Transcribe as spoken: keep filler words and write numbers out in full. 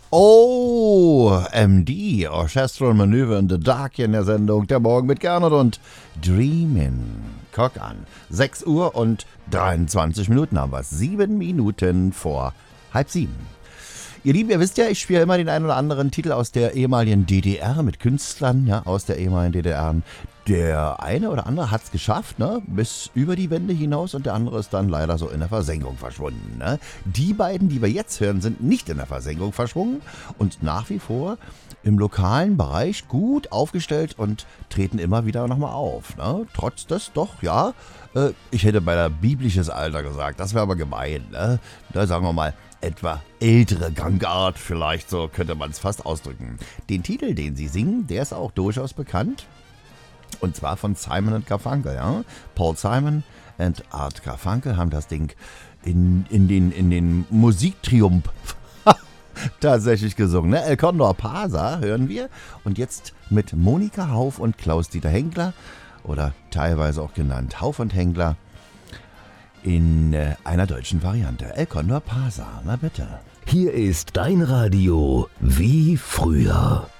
O M D, Orchestral Manöver in the Dark hier in der Sendung. Der Morgen mit Gernot und Dreamin'. Guck an. sechs Uhr und dreiundzwanzig Minuten haben wir es. Sieben Minuten vor halb sieben. Ihr Lieben, ihr wisst ja, ich spiele immer den einen oder anderen Titel aus der ehemaligen D D R mit Künstlern, ja, aus der ehemaligen D D R. Der eine oder andere hat es geschafft, ne, bis über die Wände hinaus, und der andere ist dann leider so in der Versenkung verschwunden. Ne. Die beiden, die wir jetzt hören, sind nicht in der Versenkung verschwunden und nach wie vor im lokalen Bereich gut aufgestellt und treten immer wieder nochmal auf. Ne. Trotz des doch, ja, äh, ich hätte beinahe biblisches Alter gesagt, das wäre aber gemein. Ne. Da sagen wir mal, etwa ältere Gangart, vielleicht so könnte man es fast ausdrücken. Den Titel, den sie singen, der ist auch durchaus bekannt. Und zwar von Simon und Garfunkel. Ja? Paul Simon und Art Garfunkel haben das Ding in, in den, in den Musiktriumph tatsächlich gesungen. Ne? El Condor Pasa hören wir. Und jetzt mit Monika Hauf und Klaus-Dieter Henkler, oder teilweise auch genannt Hauf und Henkler, in äh, einer deutschen Variante. El Condor Pasa, na bitte. Hier ist dein Radio wie früher.